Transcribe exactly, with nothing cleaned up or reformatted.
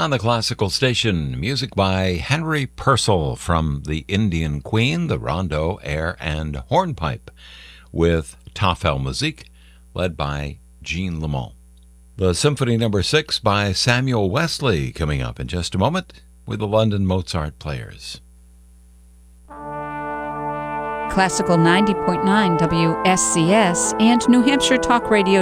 On the classical station, music by Henry Purcell from the Indian Queen, the Rondo, Air, and Hornpipe, with Tafel Musik, led by Jean Lamont. The Symphony Number Six by Samuel Wesley coming up in just a moment with the London Mozart Players. Classical ninety point nine W S C S and New Hampshire Talk Radio